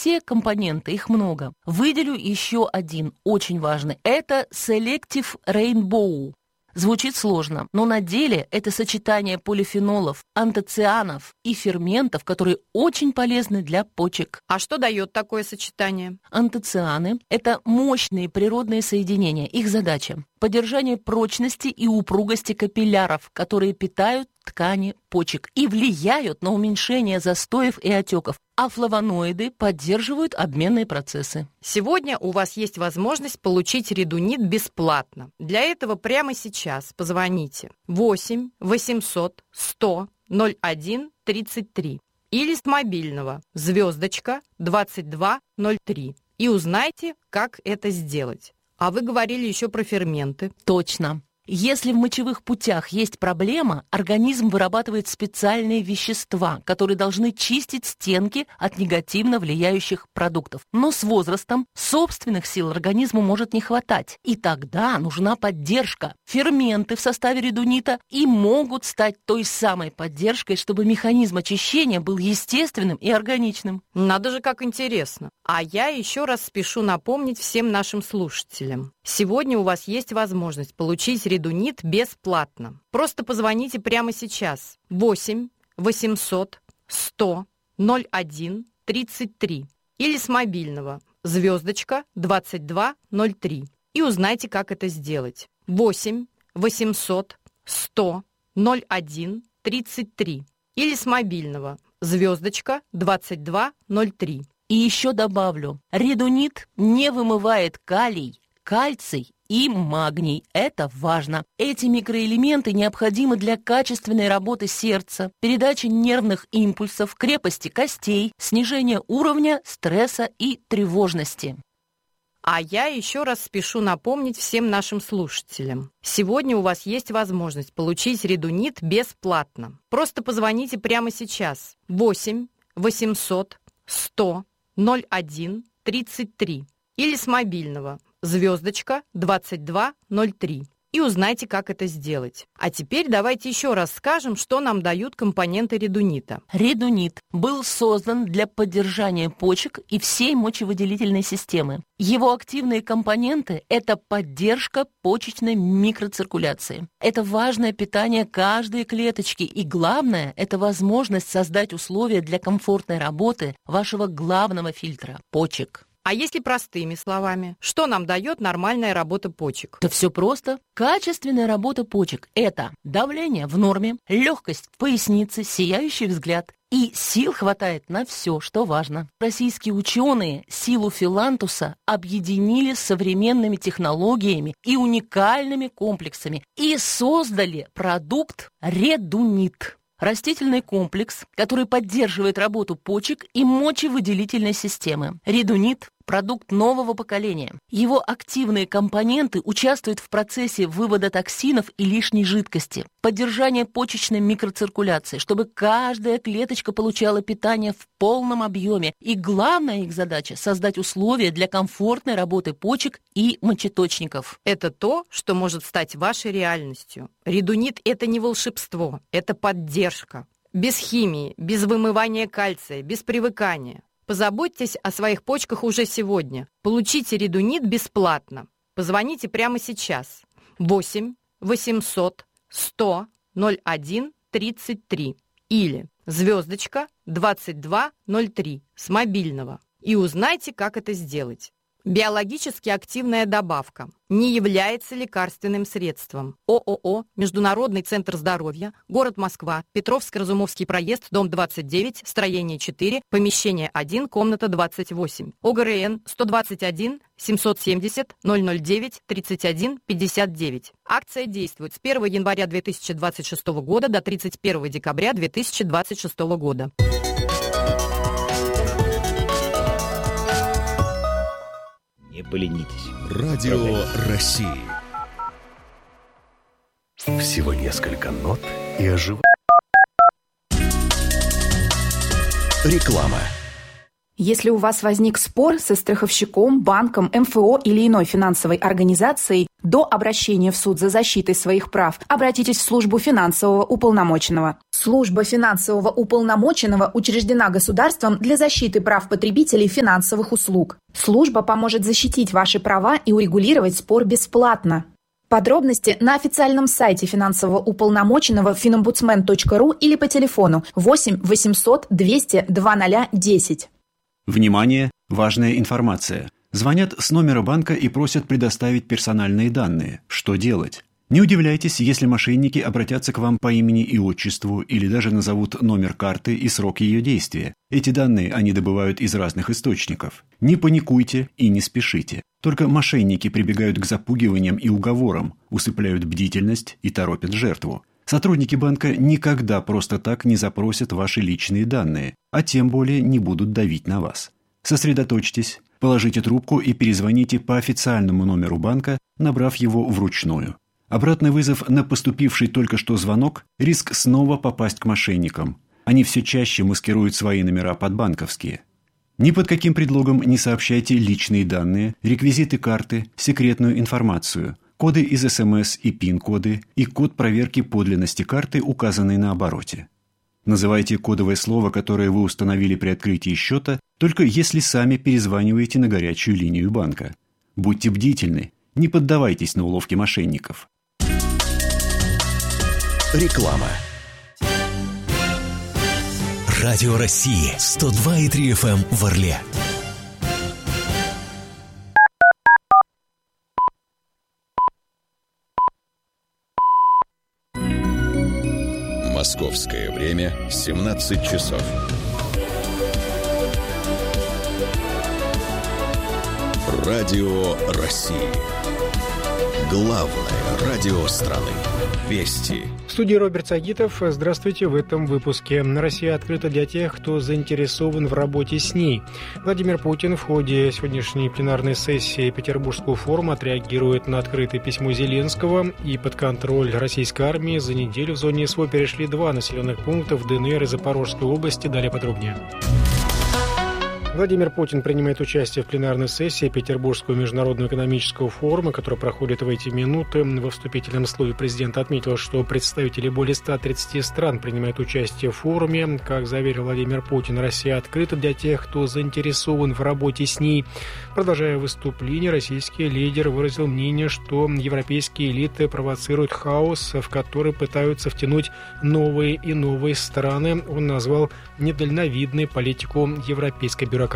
все компоненты, их много. Выделю еще один, очень важный. Это Selective Rainbow. Звучит сложно, но на деле это сочетание полифенолов, антоцианов и ферментов, которые очень полезны для почек. А что дает такое сочетание? Антоцианы – это мощные природные соединения. Их задача – поддержание прочности и упругости капилляров, которые питают ткани почек и влияют на уменьшение застоев и отеков. А флавоноиды поддерживают обменные процессы. Сегодня у вас есть возможность получить редунит бесплатно. Для этого прямо сейчас позвоните 8 800 100 01 33 или с мобильного звездочка 2203 и узнайте, как это сделать. А вы говорили еще про ферменты. Точно. Если в мочевых путях есть проблема, организм вырабатывает специальные вещества, которые должны чистить стенки от негативно влияющих продуктов. Но с возрастом собственных сил организму может не хватать, и тогда нужна поддержка. Ферменты в составе редунита и могут стать той самой поддержкой, чтобы механизм очищения был естественным и органичным. Надо же, как интересно. А я еще раз спешу напомнить всем нашим слушателям. Сегодня у вас есть возможность получить редунит бесплатно. Просто позвоните прямо сейчас 8 800 100 01 33 или с мобильного звездочка 2203 и узнайте, как это сделать. 8 800 100 01 33 или с мобильного звездочка 2203. И еще добавлю, редунит не вымывает калий, кальций и магний. Это важно. Эти микроэлементы необходимы для качественной работы сердца, передачи нервных импульсов, крепости костей, снижения уровня стресса и тревожности. А я еще раз спешу напомнить всем нашим слушателям. Сегодня у вас есть возможность получить редунит бесплатно. Просто позвоните прямо сейчас 8 800 100 01 33 или с мобильного звездочка 2203 и узнайте, как это сделать. А теперь давайте еще раз скажем, что нам дают компоненты редунита. Редунит был создан для поддержания почек и всей мочевыделительной системы. Его активные компоненты – это поддержка почечной микроциркуляции. Это важное питание каждой клеточки. И главное – это возможность создать условия для комфортной работы вашего главного фильтра – почек. А если простыми словами, что нам дает нормальная работа почек? Да все просто. Качественная работа почек – это давление в норме, легкость в пояснице, сияющий взгляд. И сил хватает на все, что важно. Российские ученые силу филантуса объединили с современными технологиями и уникальными комплексами и создали продукт редунит. Растительный комплекс, который поддерживает работу почек и мочевыделительной системы. Редунит – продукт нового поколения. Его активные компоненты участвуют в процессе вывода токсинов и лишней жидкости, поддержания почечной микроциркуляции, чтобы каждая клеточка получала питание в полном объеме. И главная их задача – создать условия для комфортной работы почек и мочеточников. Это то, что может стать вашей реальностью. Редунит – это не волшебство, это поддержка. Без химии, без вымывания кальция, без привыкания. Позаботьтесь о своих почках уже сегодня. Получите редунит бесплатно. Позвоните прямо сейчас. 8 800 100 01 33 или звездочка 2203 с мобильного и узнайте, как это сделать. Биологически активная добавка не является лекарственным средством. ООО «Международный центр здоровья», город Москва, Петровско-Разумовский проезд, дом 29, строение 4, помещение 1, комната 28. ОГРН 121 770 009 31 59. Акция действует с 1 января 2026 года до 31 декабря 2026 года. Не поленитесь. Радио России. Всего несколько нот и оживает. Реклама. Если у вас возник спор со страховщиком, банком, МФО или иной финансовой организацией, до обращения в суд за защитой своих прав обратитесь в службу финансового уполномоченного. Служба финансового уполномоченного учреждена государством для защиты прав потребителей финансовых услуг. Служба поможет защитить ваши права и урегулировать спор бесплатно. Подробности на официальном сайте финансового уполномоченного finombudsman.ru или по телефону 8 800 200 2010. Внимание! Важная информация. Звонят с номера банка и просят предоставить персональные данные. Что делать? Не удивляйтесь, если мошенники обратятся к вам по имени и отчеству или даже назовут номер карты и срок ее действия. Эти данные они добывают из разных источников. Не паникуйте и не спешите. Только мошенники прибегают к запугиваниям и уговорам, усыпляют бдительность и торопят жертву. Сотрудники банка никогда просто так не запросят ваши личные данные, а тем более не будут давить на вас. Сосредоточьтесь, положите трубку и перезвоните по официальному номеру банка, набрав его вручную. Обратный вызов на поступивший только что звонок – риск снова попасть к мошенникам. Они все чаще маскируют свои номера под банковские. Ни под каким предлогом не сообщайте личные данные, реквизиты карты, секретную информацию, коды из СМС и ПИН-коды и код проверки подлинности карты, указанный на обороте. Называйте кодовое слово, которое вы установили при открытии счета, только если сами перезваниваете на горячую линию банка. Будьте бдительны, не поддавайтесь на уловки мошенников. Реклама. Радио России 102,3 FM в Орле. Московское время 17 часов. Радио России. Главное радио страны. Вести. В студии Роберт Сагитов. Здравствуйте. В этом выпуске. Россия открыта для тех, кто заинтересован в работе с ней. Владимир Путин в ходе сегодняшней пленарной сессии Петербургского форума отреагирует на открытое письмо Зеленского. И под контроль российской армии за неделю в зоне СВО перешли 2 населенных пункта в ДНР и Запорожской области. Далее подробнее. Владимир Путин принимает участие в пленарной сессии Петербургского международного экономического форума, который проходит в эти минуты. Во вступительном слове президент отметил, что представители более 130 стран принимают участие в форуме. Как заверил Владимир Путин, Россия открыта для тех, кто заинтересован в работе с ней. Продолжая выступление, российский лидер выразил мнение, что европейские элиты провоцируют хаос, в который пытаются втянуть новые и новые страны. Он назвал недальновидной политику европейской бюрократии.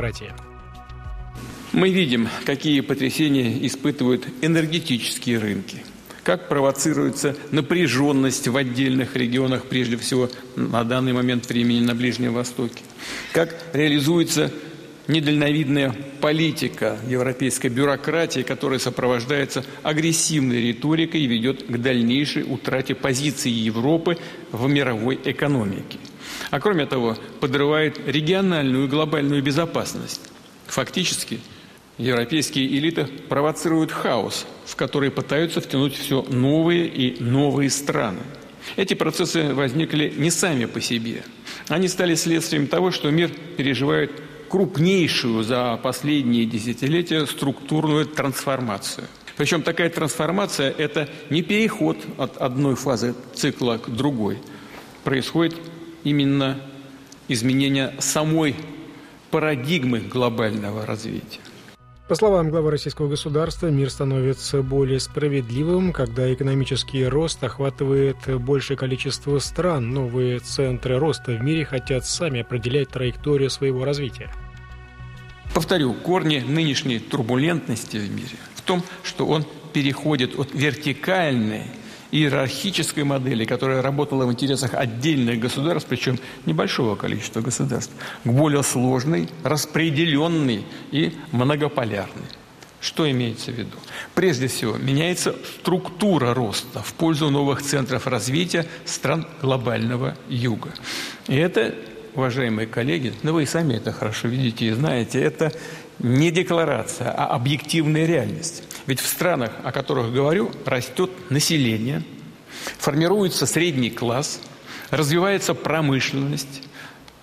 Мы видим, какие потрясения испытывают энергетические рынки, как провоцируется напряженность в отдельных регионах, прежде всего на данный момент времени на Ближнем Востоке, как реализуется недальновидная политика европейской бюрократии, которая сопровождается агрессивной риторикой и ведет к дальнейшей утрате позиции Европы в мировой экономике. А кроме того, подрывает региональную и глобальную безопасность. Фактически, европейские элиты провоцируют хаос, в который пытаются втянуть все новые и новые страны. Эти процессы возникли не сами по себе. Они стали следствием того, что мир переживает крупнейшую за последние десятилетия структурную трансформацию. Причем такая трансформация – это не переход от одной фазы цикла к другой. Происходит именно изменение самой парадигмы глобального развития. По словам главы российского государства, мир становится более справедливым, когда экономический рост охватывает большее количество стран. Новые центры роста в мире хотят сами определять траекторию своего развития. Повторю, корни нынешней турбулентности в мире в том, что он переходит от вертикальной иерархической модели, которая работала в интересах отдельных государств, причем небольшого количества государств, к более сложной, распределенной и многополярной. Что имеется в виду? Прежде всего, меняется структура роста в пользу новых центров развития стран глобального юга. И это, уважаемые коллеги, вы и сами это хорошо видите и знаете, это не декларация, а объективная реальность. Ведь в странах, о которых говорю, растет население, формируется средний класс, развивается промышленность,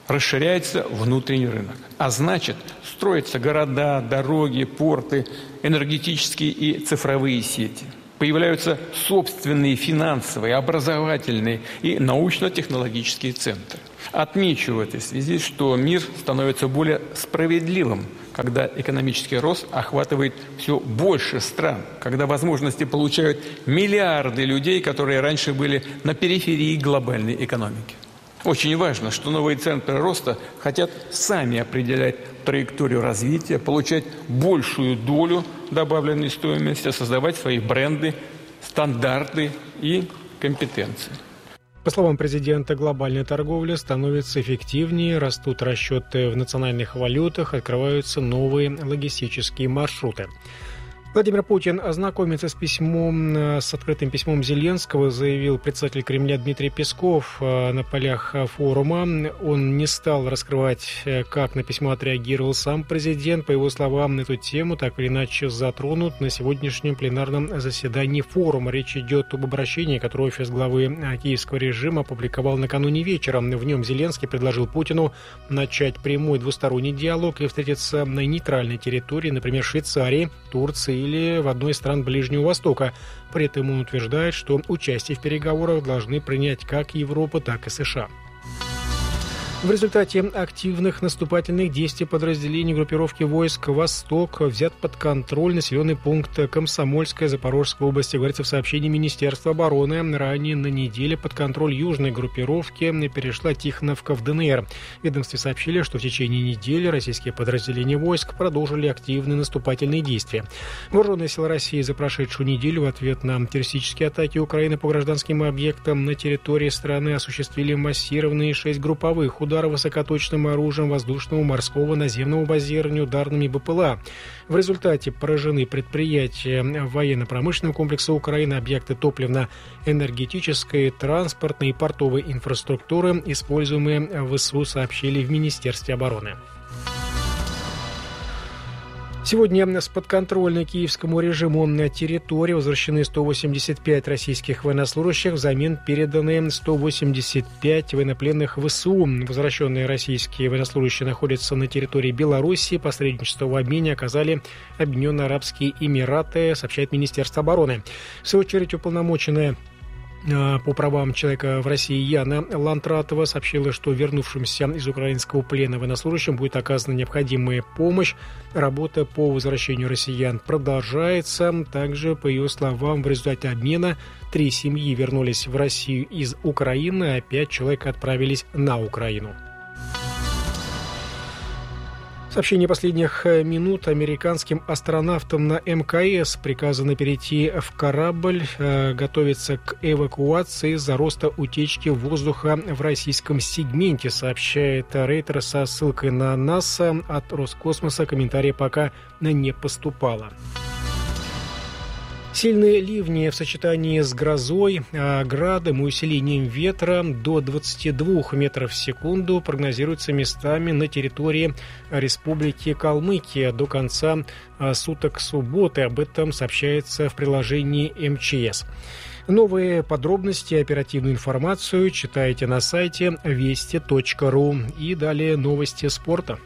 расширяется внутренний рынок. А значит, строятся города, дороги, порты, энергетические и цифровые сети. Появляются собственные финансовые, образовательные и научно-технологические центры. Отмечу в этой связи, что мир становится более справедливым, когда экономический рост охватывает все больше стран, когда возможности получают миллиарды людей, которые раньше были на периферии глобальной экономики. Очень важно, что новые центры роста хотят сами определять траекторию развития, получать большую долю добавленной стоимости, создавать свои бренды, стандарты и компетенции. По словам президента, глобальная торговля становится эффективнее, растут расчеты в национальных валютах, открываются новые логистические маршруты. Владимир Путин ознакомится с открытым письмом Зеленского, заявил председатель Кремля Дмитрий Песков на полях форума. Он не стал раскрывать, как на письмо отреагировал сам президент. По его словам, эту тему так или иначе затронут на сегодняшнем пленарном заседании форума. Речь идет об обращении, которое офис главы киевского режима опубликовал накануне вечером. В нем Зеленский предложил Путину начать прямой двусторонний диалог и встретиться на нейтральной территории, например, Швейцарии, Турции или в одной из стран Ближнего Востока. При этом он утверждает, что участие в переговорах должны принять как Европа, так и США. В результате активных наступательных действий подразделений группировки войск «Восток» взят под контроль населенный пункт Комсомольская Запорожской области, говорится в сообщении Министерства обороны. Ранее на неделе под контроль южной группировки перешла Тихоновка в ДНР. В ведомстве сообщили, что в течение недели российские подразделения войск продолжили активные наступательные действия. Вооруженные силы России за прошедшую неделю в ответ на террористические атаки Украины по гражданским объектам на территории страны осуществили массированные 6 групповых ударов высокоточным оружием воздушного, морского, наземного базирования, ударными БПЛА. В результате поражены предприятия военно-промышленного комплекса Украины, объекты топливно-энергетической, транспортной и портовой инфраструктуры, используемые в ВСУ, сообщили в Министерстве обороны. Сегодня с подконтрольной киевскому режиму на территории возвращены 185 российских военнослужащих, взамен переданы 185 военнопленных ВСУ. Возвращенные российские военнослужащие находятся на территории Беларуси. Посредничество в обмене оказали Объединенные Арабские Эмираты, сообщает Министерство обороны. В свою очередь, уполномоченная по правам человека в России Яна Лантратова сообщила, что вернувшимся из украинского плена военнослужащим будет оказана необходимая помощь. Работа по возвращению россиян продолжается. Также, по ее словам, в результате обмена 3 семьи вернулись в Россию из Украины, а 5 человек отправились на Украину. Сообщение последних минут: американским астронавтам на МКС приказано перейти в корабль, готовиться к эвакуации из-за роста утечки воздуха в российском сегменте, сообщает Рейтер со ссылкой на НАСА. От Роскосмоса комментария пока не поступало. Сильные ливни в сочетании с грозой, градом и усилением ветра до 22 метров в секунду прогнозируются местами на территории Республики Калмыкия до конца суток субботы. Об этом сообщается в приложении МЧС. Новые подробности, оперативную информацию читайте на сайте вести.ру. И далее новости спорта.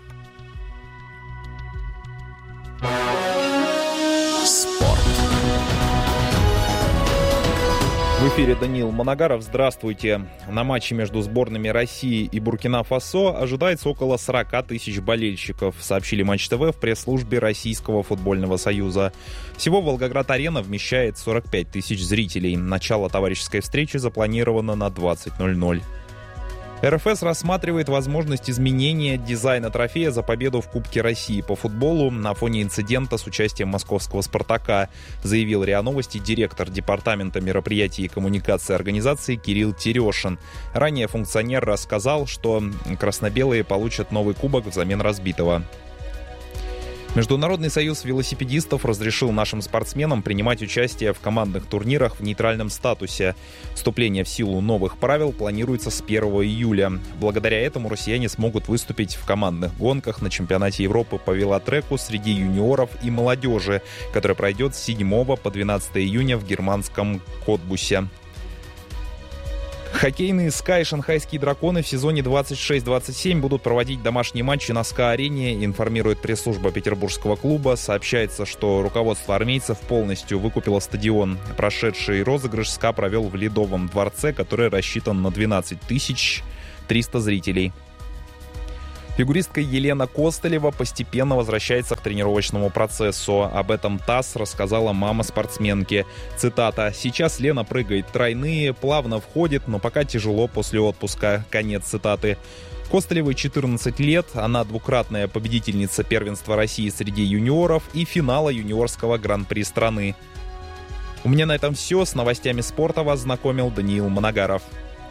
В эфире Даниил Манагаров. Здравствуйте. На матче между сборными России и Буркина-Фасо ожидается около 40 тысяч болельщиков, сообщили Матч ТВ в пресс-службе Российского футбольного союза. Всего Волгоград-арена вмещает 45 тысяч зрителей. Начало товарищеской встречи запланировано на 20:00. РФС рассматривает возможность изменения дизайна трофея за победу в Кубке России по футболу на фоне инцидента с участием московского «Спартака», заявил РИА Новости директор департамента мероприятий и коммуникации организации Кирилл Терешин. Ранее функционер рассказал, что красно-белые получат новый кубок взамен разбитого. Международный союз велосипедистов разрешил нашим спортсменам принимать участие в командных турнирах в нейтральном статусе. Вступление в силу новых правил планируется с 1 июля. Благодаря этому россияне смогут выступить в командных гонках на чемпионате Европы по велотреку среди юниоров и молодежи, который пройдет с 7 по 12 июня в германском Котбусе. Хоккейные «СКА» и «Шанхайские драконы» в сезоне 26-27 будут проводить домашние матчи на «СКА-арене», информирует пресс-служба петербургского клуба. Сообщается, что руководство армейцев полностью выкупило стадион. Прошедший розыгрыш «СКА» провел в Ледовом дворце, который рассчитан на 12 300 зрителей. Фигуристка Елена Костылева постепенно возвращается к тренировочному процессу. Об этом ТАСС рассказала мама спортсменки. Цитата: «Сейчас Лена прыгает тройные, плавно входит, но пока тяжело после отпуска». Конец цитаты. Костылевой 14 лет, она двукратная победительница первенства России среди юниоров и финала юниорского гран-при страны. У меня на этом все. С новостями спорта вас знакомил Даниил Моногаров.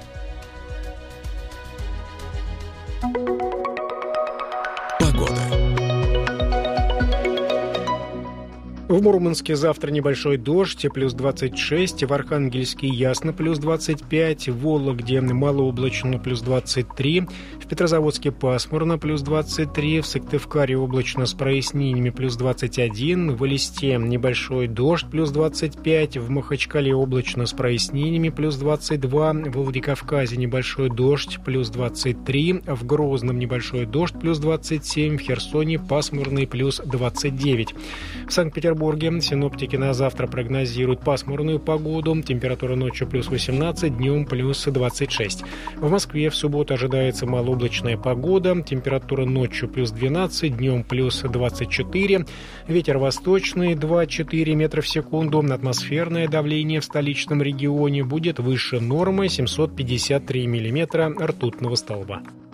В Мурманске завтра небольшой дождь, плюс 26, в Архангельске ясно, плюс 25, в Вологде малооблачно, плюс 23, в Петрозаводске пасмурно, плюс 23, в Сыктывкаре облачно с прояснениями, плюс 21, в Элисте небольшой дождь, плюс 25, в Махачкале облачно с прояснениями, плюс 22, в Владикавказе небольшой дождь, плюс 23, в Грозном небольшой дождь, плюс 27, в Херсоне пасмурный, плюс 29. В Санкт-Петербурге синоптики на завтра прогнозируют пасмурную погоду. Температура ночью плюс 18, днем плюс 26. В Москве в субботу ожидается малооблачная погода. Температура ночью плюс 12, днем плюс 24. Ветер восточный 2-4 метра в секунду. Атмосферное давление в столичном регионе будет выше нормы 753 миллиметра ртутного столба.